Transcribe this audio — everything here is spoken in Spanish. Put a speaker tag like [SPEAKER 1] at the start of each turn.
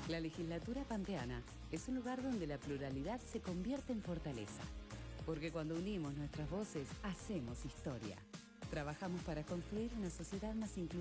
[SPEAKER 1] La legislatura pampeana es un lugar donde la pluralidad se convierte en fortaleza. Porque cuando unimos nuestras voces, hacemos historia. Trabajamos para construir una sociedad más inclusiva.